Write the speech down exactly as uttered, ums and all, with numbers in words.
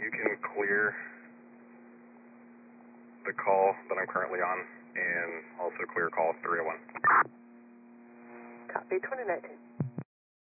you can clear the call that I'm currently on and also clear call three oh one. Copy, twenty nineteen.